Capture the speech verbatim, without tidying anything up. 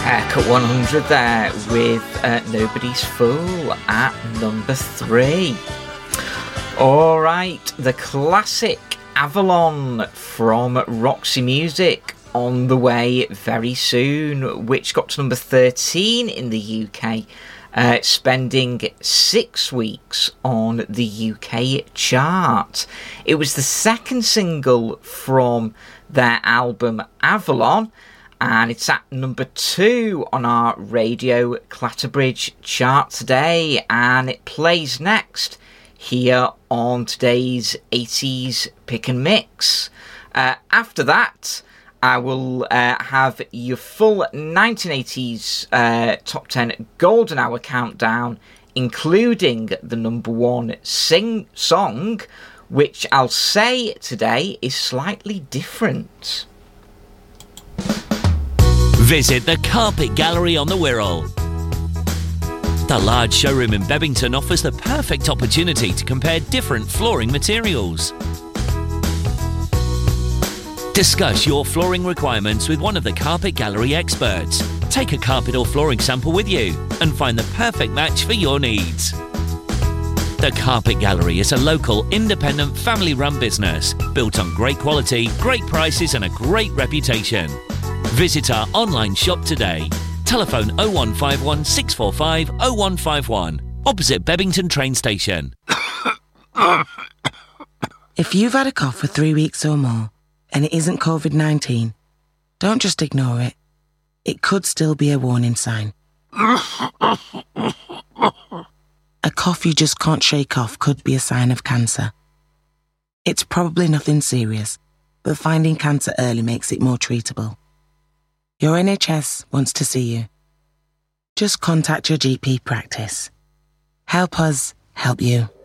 Cut one hundred there with uh, Nobody's Fool at number three. Alright, the classic Avalon from Roxy Music on the way very soon, which got to number thirteen in the U K, uh, spending six weeks on the U K chart. It was the second single from their album Avalon, and it's at number two on our Radio Clatterbridge chart today, and it plays next here on today's eighties Pick and Mix. Uh, after that, I will uh, have your full nineteen eighties uh, top ten Golden Hour countdown, including the number one sing song, which I'll say today is slightly different. Visit the Carpet Gallery on the Wirral. The large showroom in Bebington offers the perfect opportunity to compare different flooring materials. Discuss your flooring requirements with one of the Carpet Gallery experts. Take a carpet or flooring sample with you and find the perfect match for your needs. The Carpet Gallery is a local, independent, family-run business built on great quality, great prices and a great reputation. Visit our online shop today. Telephone oh one five one, six four five, oh one five one, opposite Bebington train station. If you've had a cough for three weeks or more and it isn't covid nineteen, don't just ignore it. It could still be a warning sign. A cough you just can't shake off could be a sign of cancer. It's probably nothing serious, but finding cancer early makes it more treatable. Your N H S wants to see you. Just contact your G P practice. Help us help you.